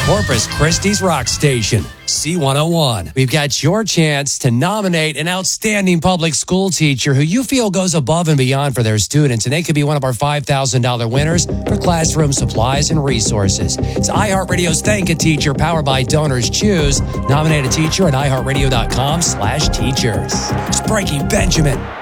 Corpus Christi's rock station, C101. We've got your chance to nominate an outstanding public school teacher who you feel goes above and beyond for their students, and they could be one of our $5,000 winners for classroom supplies and resources. It's iHeartRadio's Thank a Teacher, powered by Donors Choose. Nominate a teacher at iHeartRadio.com/teachers. It's Breaking Benjamin.